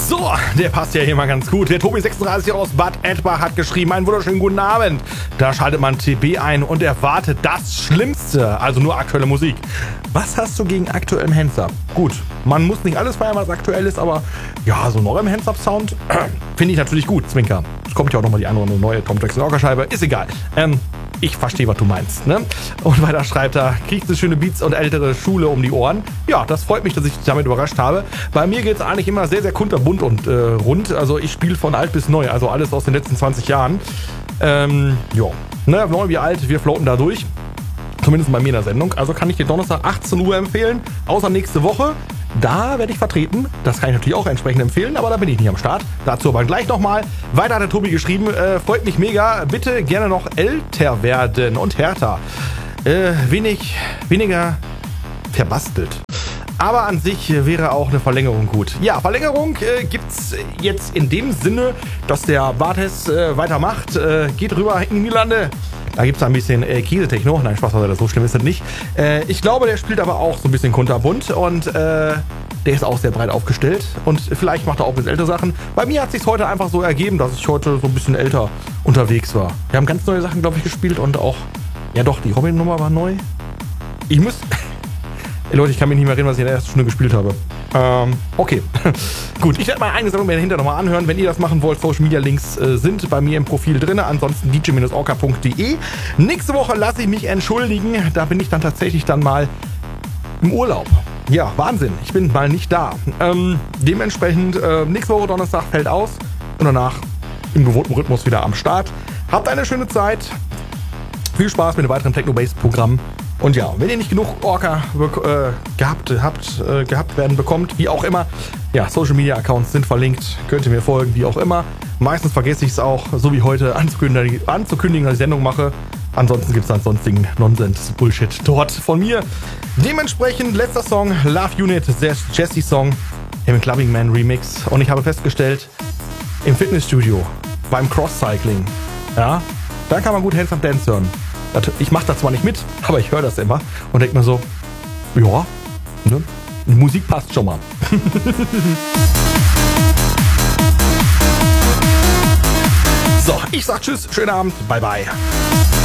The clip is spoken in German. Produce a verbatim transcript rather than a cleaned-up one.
So, der passt ja hier mal ganz gut. Der Tobi sechsunddreißig aus Bad Edbach hat geschrieben, einen wunderschönen guten Abend. Da schaltet man T B ein und erwartet das Schlimmste, also nur aktuelle Musik. Was hast du gegen aktuellen Hands-Up? Gut, man muss nicht alles feiern, was aktuell ist, aber ja, so neuem Hands-Up-Sound äh, finde ich natürlich gut, Zwinker. Es kommt ja auch nochmal die andere neue Tom Jackson Orgelscheibe, ist egal. Ähm, ich verstehe, was du meinst, ne? Und weiter schreibt er, kriegst du schöne Beats und ältere Schule um die Ohren? Ja, das freut mich, dass ich dich damit überrascht habe. Bei mir geht's eigentlich immer sehr, sehr kunterbunt und äh, rund. Also ich spiele von alt bis neu, also alles aus den letzten zwanzig Jahren. Ähm, jo, ne, neu wie alt, wir floaten da durch. Zumindest bei mir in der Sendung. Also kann ich dir Donnerstag achtzehn Uhr empfehlen, außer nächste Woche. Da werde ich vertreten. Das kann ich natürlich auch entsprechend empfehlen, aber da bin ich nicht am Start. Dazu aber gleich nochmal. Weiter hat der Tobi geschrieben, äh, freut mich mega. Bitte gerne noch älter werden und härter. Äh, wenig, weniger verbastelt. Aber an sich wäre auch eine Verlängerung gut. Ja, Verlängerung äh, gibt's jetzt in dem Sinne, dass der Bartes äh, weitermacht. Äh, geht rüber in die Niederlande. Da gibt's ein bisschen äh, Käse-Techno. Nein, Spaß, also so schlimm ist das nicht. Äh, ich glaube, der spielt aber auch so ein bisschen kunterbunt und äh, der ist auch sehr breit aufgestellt. Und vielleicht macht er auch ein bisschen ältere Sachen. Bei mir hat sich's heute einfach so ergeben, dass ich heute so ein bisschen älter unterwegs war. Wir haben ganz neue Sachen, glaube ich, gespielt und auch, ja doch, die Robin-Nummer war neu. Ich muss... Ey Leute, ich kann mich nicht mehr erinnern, was ich in der ersten Stunde gespielt habe. Ähm, okay. Gut, ich werde meine eigene Sendung mir dahinter nochmal anhören. Wenn ihr das machen wollt, Social Media Links äh, sind bei mir im Profil drin. Ansonsten d j Bindestrich orca punkt d e. Nächste Woche lasse ich mich entschuldigen. Da bin ich dann tatsächlich dann mal im Urlaub. Ja, Wahnsinn. Ich bin mal nicht da. Ähm, dementsprechend, äh, nächste Woche Donnerstag fällt aus. Und danach im gewohnten Rhythmus wieder am Start. Habt eine schöne Zeit. Viel Spaß mit dem weiteren Techno-Bass-Programm. Und ja, wenn ihr nicht genug Orca äh, gehabt, habt, äh, gehabt werden bekommt, wie auch immer, ja, Social Media Accounts sind verlinkt, könnt ihr mir folgen, wie auch immer. Meistens vergesse ich es auch, so wie heute, anzukündigen, anzukündigen, dass ich Sendung mache. Ansonsten gibt es dann sonstigen Nonsens-Bullshit dort von mir. Dementsprechend, letzter Song, Love Unit, der Jesse-Song im Clubbing Man Remix. Und ich habe festgestellt, im Fitnessstudio, beim Cross-Cycling, ja, da kann man gut Hands Up Dance hören. Ich mache da zwar nicht mit, aber ich höre das immer und denke mir so, ja, ne? Die Musik passt schon mal. So, ich sag tschüss, schönen Abend, bye bye.